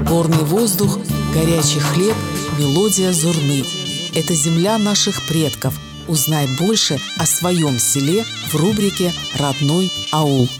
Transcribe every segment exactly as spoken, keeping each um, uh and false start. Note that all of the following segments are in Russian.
Горный воздух, горячий хлеб, мелодия зурны. Это земля наших предков. Узнай больше о своем селе в рубрике «Родной аул».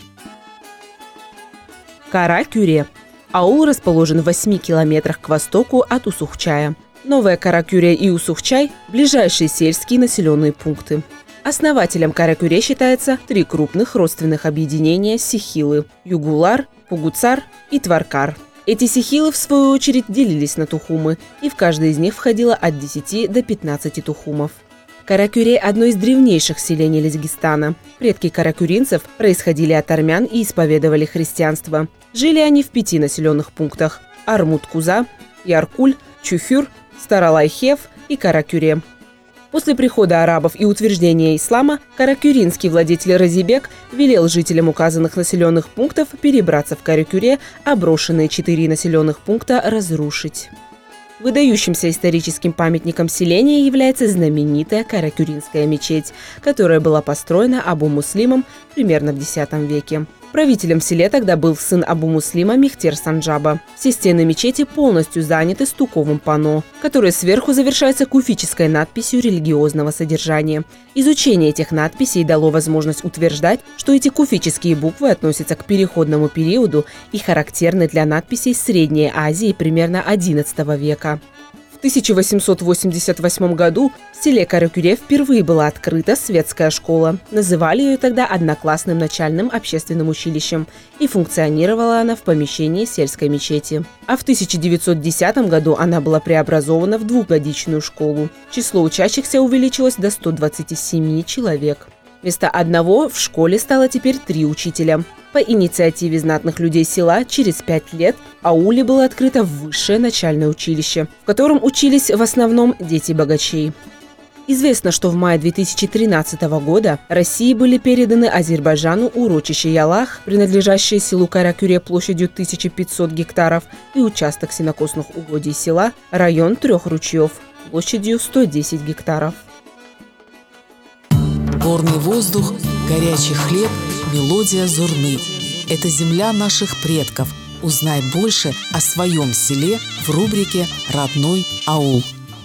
Кара-Кюре. Аул расположен в восьми километрах к востоку от Усухчая. Новая Кара-Кюре и Усухчай – ближайшие сельские населенные пункты. Основателем Кара-Кюре считается три крупных родственных объединения сихилы – Югулар, Пугуцар и Тваркар. Эти сихилы, в свою очередь, делились на тухумы, и в каждой из них входило от десяти до пятнадцати тухумов. Кара-Кюре – одно из древнейших селений Лезгистана. Предки каракюринцев происходили от армян и исповедовали христианство. Жили они в пяти населенных пунктах – Армут-Куза, Яркуль, Чухюр, Старалайхев и Кара-Кюре. После прихода арабов и утверждения ислама каракюринский владетель Разибек велел жителям указанных населенных пунктов перебраться в Кара-Кюре, а брошенные четыре населенных пункта разрушить. Выдающимся историческим памятником селения является знаменитая Кара-Кюринская мечеть, которая была построена Абу-Муслимом примерно в десятом веке. Правителем в селе тогда был сын Абу-Муслима Мехтер Санджаба. Все стены мечети полностью заняты стуковым панно, которое сверху завершается куфической надписью религиозного содержания. Изучение этих надписей дало возможность утверждать, что эти куфические буквы относятся к переходному периоду и характерны для надписей Средней Азии примерно одиннадцатого века. В тысяча восемьсот восемьдесят восьмом году в селе Кара-Кюре впервые была открыта светская школа. Называли ее тогда одноклассным начальным общественным училищем, и функционировала она в помещении сельской мечети. А в тысяча девятьсот десятом году она была преобразована в двухгодичную школу. Число учащихся увеличилось до ста двадцати семи человек. Вместо одного в школе стало теперь три учителя. По инициативе знатных людей села через пять лет в ауле было открыто высшее начальное училище, в котором учились в основном дети богачей. Известно, что в мае две тысячи тринадцатого года России были переданы Азербайджану урочище Ялах, принадлежащее селу Кара-Кюре площадью тысяча пятьсот гектаров, и участок сенокосных угодий села, район Трех ручьев, площадью сто десять гектаров. Горный воздух, горячий хлеб, мелодия зурны. Это земля наших предков. Узнай больше о своем селе в рубрике «Родной аул».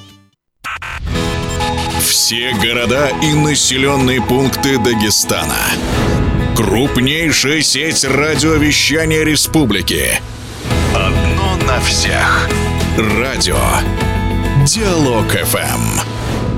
Все города и населенные пункты Дагестана. Крупнейшая сеть радиовещания республики. Одно на всех. Радио Диалог эф эм.